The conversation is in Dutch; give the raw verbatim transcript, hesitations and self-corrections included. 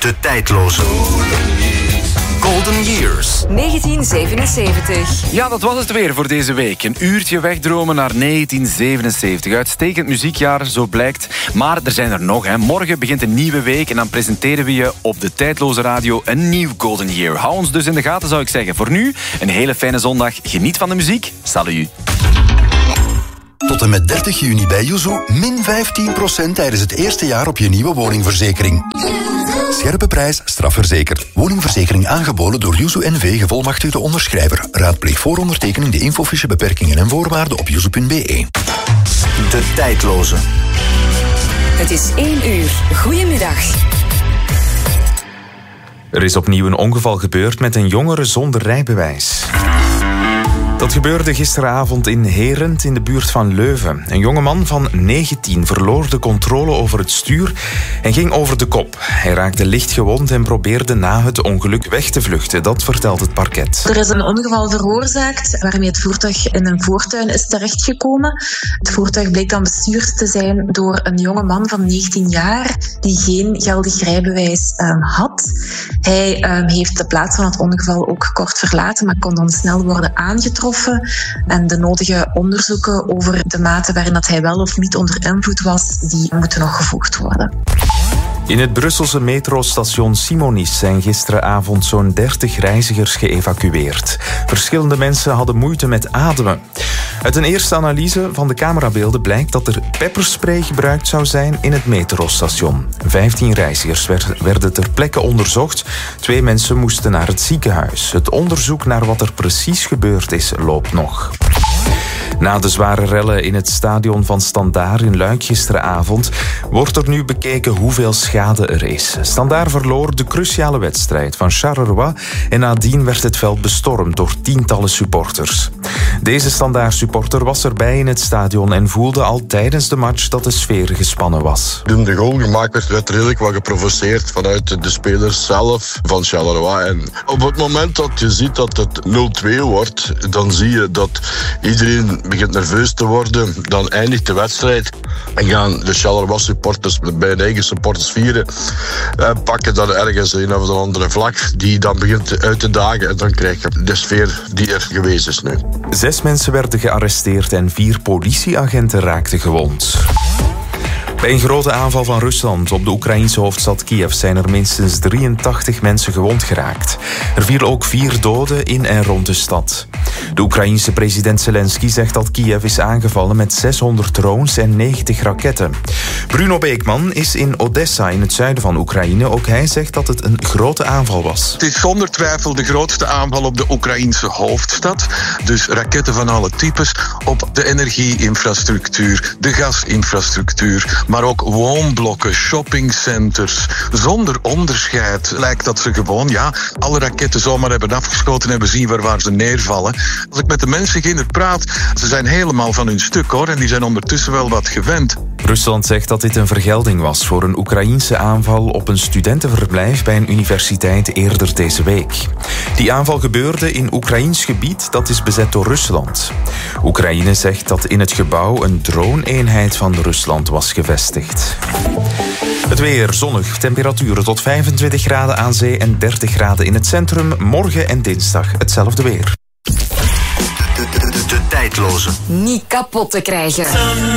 De tijdloze Golden Years. negentien zevenenzeventig. Ja, dat was het weer voor deze week. Een uurtje wegdromen naar negentien zevenenzeventig. Uitstekend muziekjaar, zo blijkt. Maar er zijn er nog. Hè. Morgen begint een nieuwe week en dan presenteren we je op de tijdloze radio een nieuw Golden Year. Hou ons dus in de gaten, zou ik zeggen. Voor nu, een hele fijne zondag. Geniet van de muziek. Salut. Tot en met dertig juni bij Yuzu min vijftien procent tijdens het eerste jaar op je nieuwe woningverzekering. Scherpe prijs, strafverzekerd. Woningverzekering aangeboden door Yuzu N V, gevolmachtigde onderschrijver. Raadpleeg voor ondertekening de infofiche beperkingen en voorwaarden op yuzu punt b e. De tijdloze. Het is één uur. Goedemiddag. Er is opnieuw een ongeval gebeurd met een jongere zonder rijbewijs. Dat gebeurde gisteravond in Herent in de buurt van Leuven. Een jongeman van negentien verloor de controle over het stuur en ging over de kop. Hij raakte licht gewond en probeerde na het ongeluk weg te vluchten. Dat vertelt het parket. Er is een ongeval veroorzaakt waarmee het voertuig in een voortuin is terechtgekomen. Het voertuig bleek dan bestuurd te zijn door een jonge man van negentien jaar die geen geldig rijbewijs um, had. Hij um, heeft de plaats van het ongeval ook kort verlaten, maar kon dan snel worden aangetroffen. En de nodige onderzoeken over de mate waarin dat hij wel of niet onder invloed was, die moeten nog gevoegd worden. In het Brusselse metrostation Simonis zijn gisteravond zo'n dertig reizigers geëvacueerd. Verschillende mensen hadden moeite met ademen. Uit een eerste analyse van de camerabeelden blijkt dat er pepperspray gebruikt zou zijn in het metrostation. Vijftien reizigers werden ter plekke onderzocht. Twee mensen moesten naar het ziekenhuis. Het onderzoek naar wat er precies gebeurd is loopt nog. Na de zware rellen in het stadion van Standaard in Luik gisteravond wordt er nu bekeken hoeveel schade er is. Standaard verloor de cruciale wedstrijd van Charleroi en nadien werd het veld bestormd door tientallen supporters. Deze Standaard-supporter was erbij in het stadion en voelde al tijdens de match dat de sfeer gespannen was. Toen de goal gemaakt werd, werd redelijk wat geprovoceerd vanuit de spelers zelf van Charleroi. En op het moment dat je ziet dat het nul twee wordt, dan zie je dat iedereen begint nerveus te worden. Dan eindigt de wedstrijd en gaan de Charleroi supporters bij de eigen supporters vieren. En pakken dan ergens een of andere vlag die dan begint uit te dagen. En dan krijg je de sfeer die er geweest is nu. Zes mensen werden gearresteerd en vier politieagenten raakten gewond. Bij een grote aanval van Rusland op de Oekraïense hoofdstad Kiev zijn er minstens drieëntachtig mensen gewond geraakt. Er vielen ook vier doden in en rond de stad. De Oekraïense president Zelensky zegt dat Kiev is aangevallen met zeshonderd drones en negentig raketten. Bruno Beekman is in Odessa in het zuiden van Oekraïne. Ook hij zegt dat het een grote aanval was. Het is zonder twijfel de grootste aanval op de Oekraïense hoofdstad. Dus raketten van alle types op de energieinfrastructuur, de gasinfrastructuur, maar ook woonblokken, shoppingcenters. Zonder onderscheid lijkt dat ze gewoon ja, alle raketten zomaar hebben afgeschoten en we zien waar, waar ze neervallen. Als ik met de mensen hier praat, ze zijn helemaal van hun stuk hoor en die zijn ondertussen wel wat gewend. Rusland zegt dat dit een vergelding was voor een Oekraïense aanval op een studentenverblijf bij een universiteit eerder deze week. Die aanval gebeurde in Oekraïens gebied dat is bezet door Rusland. Oekraïne zegt dat in het gebouw een drone-eenheid van Rusland was gevestigd. Het weer zonnig, temperaturen tot vijfentwintig graden aan zee en dertig graden in het centrum. Morgen en dinsdag hetzelfde weer. De, de, de, de tijdloze. Niet kapot te krijgen.